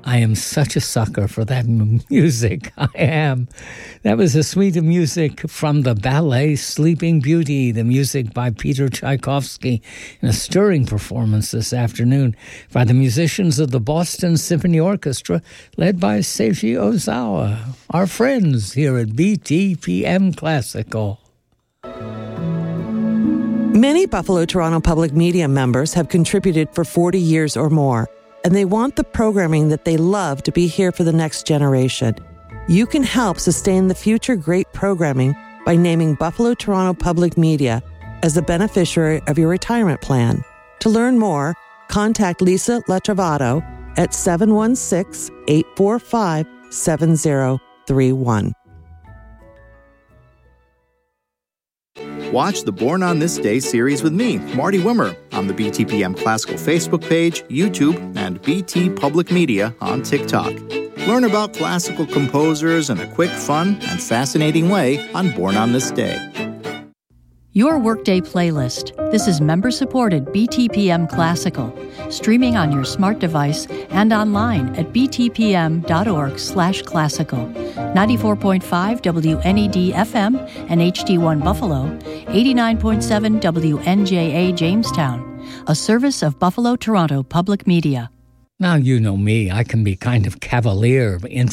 I am such a sucker for that music. I am. That was a suite of music from the ballet Sleeping Beauty, the music by Peter Tchaikovsky, in a stirring performance this afternoon by the musicians of the Boston Symphony Orchestra, led by Seiji Ozawa, our friends here at BTPM Classical. Many Buffalo Toronto Public Media members have contributed for 40 years or more, and they want the programming that they love to be here for the next generation. You can help sustain the future great programming by naming Buffalo Toronto Public Media as the beneficiary of your retirement plan. To learn more, contact Lisa Latrovato at 716-845-7031. Watch the Born on This Day series with me, Marty Wimmer, on the BTPM Classical Facebook page, YouTube, and BT Public Media on TikTok. Learn about classical composers in a quick, fun, and fascinating way on Born on This Day. Your Workday Playlist. This is member-supported BTPM Classical, streaming on your smart device and online at btpm.org/classical. 94.5 WNED FM and HD1 Buffalo, 89.7 WNJA Jamestown, a service of Buffalo Toronto Public Media. Now, you know me, I can be kind of cavalier